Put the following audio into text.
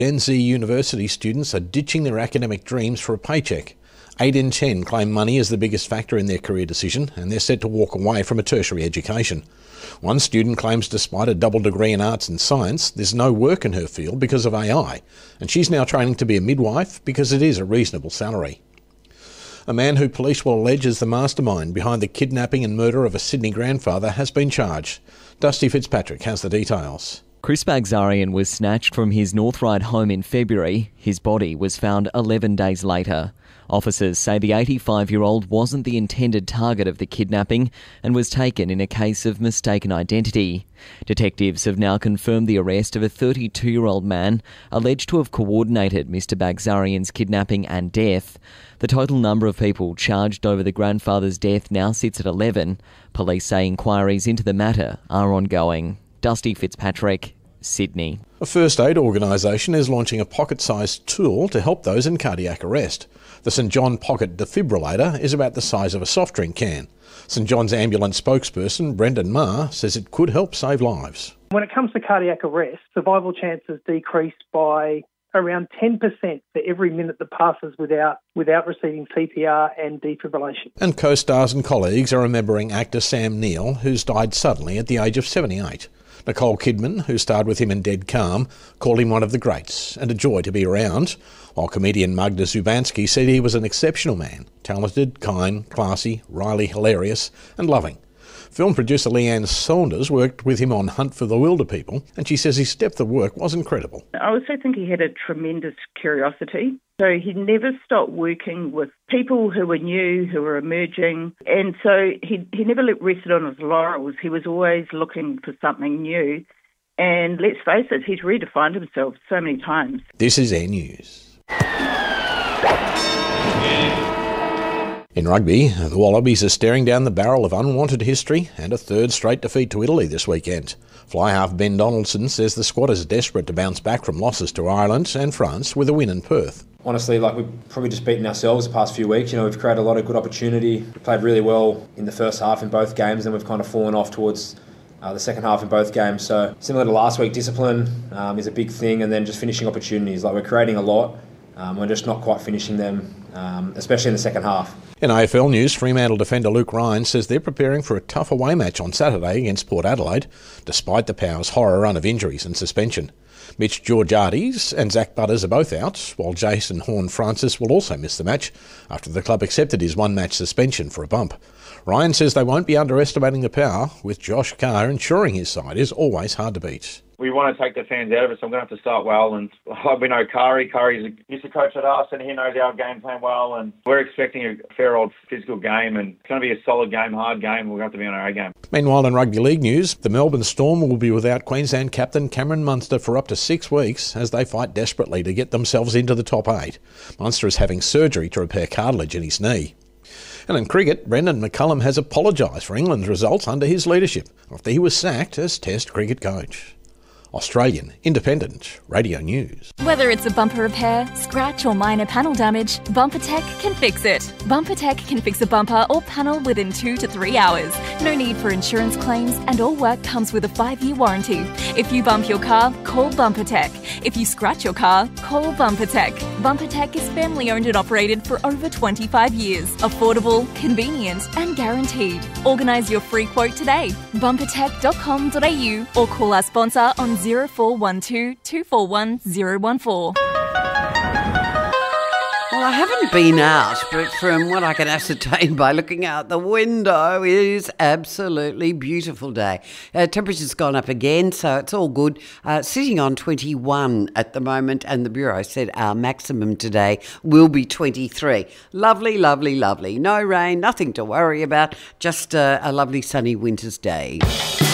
Gen Z university students are ditching their academic dreams for a paycheck. 8 in 10 claim money is the biggest factor in their career decision, and they're set to walk away from a tertiary education. One student claims despite a double degree in arts and science, there's no work in her field because of AI, and she's now training to be a midwife because it is a reasonable salary. A man who police will allege is the mastermind behind the kidnapping and murder of a Sydney grandfather has been charged. Dusty Fitzpatrick has the details. Chris Bagzarian was snatched from his North Ryde home in February. His body was found 11 days later. Officers say the 85-year-old wasn't the intended target of the kidnapping and was taken in a case of mistaken identity. Detectives have now confirmed the arrest of a 32-year-old man alleged to have coordinated Mr Bagzarian's kidnapping and death. The total number of people charged over the grandfather's death now sits at 11. Police say inquiries into the matter are ongoing. Dusty Fitzpatrick, Sydney. A first aid organisation is launching a pocket-sized tool to help those in cardiac arrest. The St John Pocket Defibrillator is about the size of a soft drink can. St John's ambulance spokesperson Brendan Marr says it could help save lives. When it comes to cardiac arrest, survival chances decrease by around 10% for every minute that passes without receiving CPR and defibrillation. And co-stars and colleagues are remembering actor Sam Neill, who's died suddenly at the age of 78. Nicole Kidman, who starred with him in Dead Calm, called him one of the greats and a joy to be around, while comedian Magda Zubanski said he was an exceptional man, talented, kind, classy, wryly hilarious and loving. Film producer Leanne Saunders worked with him on Hunt for the Wilderpeople, and she says his depth of work was incredible. I also think he had a tremendous curiosity. So he never stopped working with people who were new, who were emerging. And so he never rested on his laurels. He was always looking for something new. And let's face it, he's redefined himself so many times. This is Air News. In rugby, the Wallabies are staring down the barrel of unwanted history and a third straight defeat to Italy this weekend. Fly half Ben Donaldson says the squad is desperate to bounce back from losses to Ireland and France with a win in Perth. Honestly, we've probably just beaten ourselves the past few weeks. We've created a lot of good opportunity. We played really well in the first half in both games, and we've kind of fallen off towards the second half in both games. So similar to last week, discipline is a big thing, and then just finishing opportunities. We're creating a lot. We're just not quite finishing them, especially in the second half. In AFL news, Fremantle defender Luke Ryan says they're preparing for a tough away match on Saturday against Port Adelaide, despite the Power's horror run of injuries and suspension. Mitch Georgiades and Zach Butters are both out, while Jason Horne-Francis will also miss the match after the club accepted his one-match suspension for a bump. Ryan says they won't be underestimating the Power, with Josh Carr ensuring his side is always hard to beat. We want to take the fans out of it, so I'm going to have to start well. And we know Kari used to coach at us, and he knows our game plan well. And we're expecting a fair old physical game, and it's going to be a solid game, hard game. We're going to have to be on our A game. Meanwhile, in rugby league news, the Melbourne Storm will be without Queensland captain Cameron Munster for up to 6 weeks as they fight desperately to get themselves into the top 8. Munster is having surgery to repair cartilage in his knee. And in cricket, Brendan McCullum has apologised for England's results under his leadership after he was sacked as Test cricket coach. Australian Independent Radio News. Whether it's a bumper repair, scratch or minor panel damage, BumperTech can fix it. BumperTech can fix a bumper or panel within 2 to 3 hours. No need for insurance claims, and all work comes with a 5-year warranty. If you bump your car, call BumperTech. If you scratch your car, call BumperTech. BumperTech is family owned and operated for over 25 years. Affordable, convenient and guaranteed. Organise your free quote today. Bumpertech.com.au or call our sponsor on 0412 241 014. Well, I haven't been out, but from what I can ascertain by looking out the window, it is absolutely beautiful day. Temperature's gone up again, so it's all good. Sitting on 21 at the moment, and the Bureau said our maximum today will be 23. Lovely, lovely, lovely. No rain, nothing to worry about, just a lovely sunny winter's day.